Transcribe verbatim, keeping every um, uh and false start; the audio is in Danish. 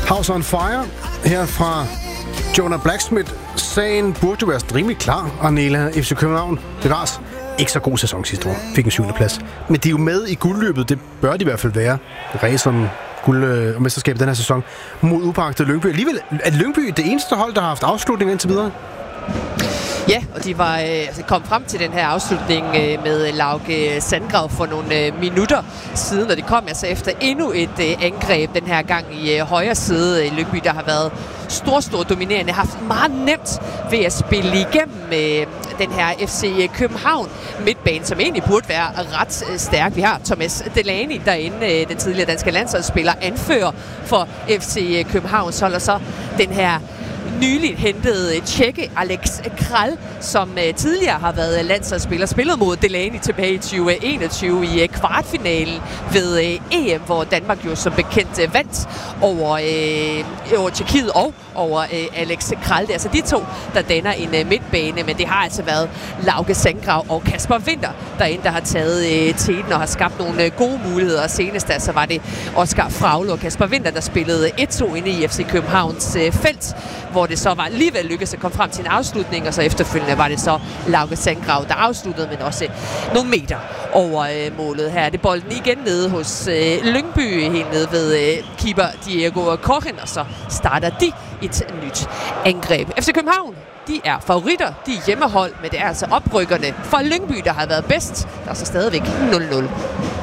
House on Fire her fra Jonah Blacksmith. Sagen burde jo være rimelig klar, Arnela. F C København, Bevares, ikke så god sæson sidste år. Fik en syvende plads. Men de er jo med i guldløbet. Det bør de i hvert fald være. Ræs om guld og mesterskab den her sæson mod upåagtet Lyngby. Alligevel er Lyngby det eneste hold, der har haft afslutning indtil videre. Ja, og de var øh, kom frem til den her afslutning øh, med Lauke Sandgrav for nogle øh, minutter siden, og det kom altså efter endnu et øh, angreb den her gang i øh, højre side i Lyngby, der har været stor, stor dominerende, haft meget nemt ved at spille igennem øh, den her F C København midtbane, som egentlig burde være ret øh, stærk. Vi har Thomas Delaney derinde, øh, den tidligere danske landsholdsspiller, anfører for F C Københavns hold, og så den her nyligt hentede tjekke Alex Kral, som uh, tidligere har været landsholdsspiller, spillet mod Delaney tilbage i tyve enogtyve i uh, kvartfinalen ved uh, E M, hvor Danmark jo som bekendt uh, vandt over, uh, over Tjekkiet og over uh, Alex Kral. Det er altså de to, der danner en uh, midtbane, men det har altså været Lauke Sandgrav og Kasper Winther derinde, der har taget uh, teten og har skabt nogle uh, gode muligheder. Senest altså var det Oscar Fraule og Kasper Winther, der spillede et to inde i F C Københavns uh, felt, hvor det så var alligevel lykkedes at komme frem til en afslutning, og så efterfølgende var det så Lauke Sandgrav, der afsluttede, men også nogle meter over øh, målet. Her er det bolden igen nede hos øh, Lyngby, helt nede ved øh, keeper Diego Kochen, og så starter de et nyt angreb. F C København, de er favoritter, de er hjemmehold, men det er altså oprykkerne for Lyngby, der har været bedst. Der er så stadigvæk nul nul.